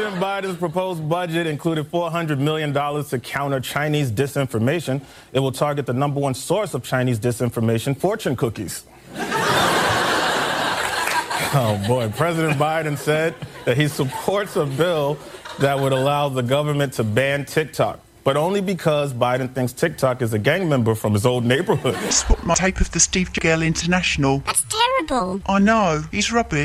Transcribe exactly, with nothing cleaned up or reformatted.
President Biden's proposed budget included four hundred million dollars to counter Chinese disinformation. It will target the number one source of Chinese disinformation, fortune cookies. Oh, boy. President Biden said that he supports a bill that would allow the government to ban TikTok, but only because Biden thinks TikTok is a gang member from his old neighborhood. That's what my tape of the Steve Girl International. That's terrible. I know. He's rubbish.